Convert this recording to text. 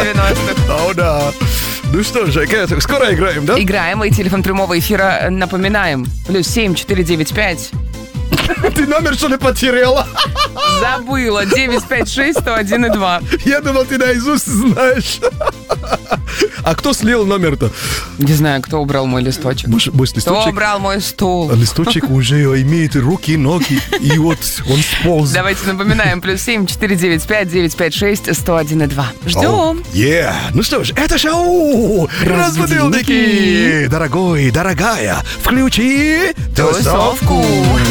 90-х. О, да. Ну что же, скоро играем, да? Играем, и телефон прямого эфира напоминаем. +7 495. Ты номер, что ли, потеряла? Забыла. 956-101-2. Я думал, ты наизусть знаешь. А кто слил номер-то? Не знаю, кто убрал мой листочек. Мой листочек? Кто убрал мой стол? Листочек уже имеет руки, ноги, и вот он сполз. Давайте напоминаем. +7 495 956 101-2. Ждем. Ну что ж, это шоу «Разбудилники». Дорогой, дорогая, включи тусовку.